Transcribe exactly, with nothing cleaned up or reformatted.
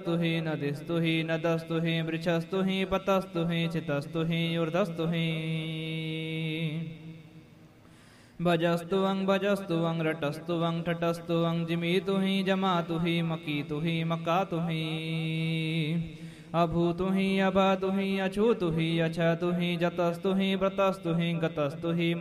स्तु हि नदिस्तु हि नदस्तु हि वृक्षस्तु हि पतस्तु हि चितस्तु हि ऊर्ध्वस्तु हि भजस्तु वं भजस्तु वं रटस्तु वं ठटस्तु वं जिमीतु हि जमातु हि मकीतु हि मकातु हि अभूतु हि अभातु हि अछूतु हि अछतु हि जतस्तु हि व्रतस्तु हि गतस्तु हि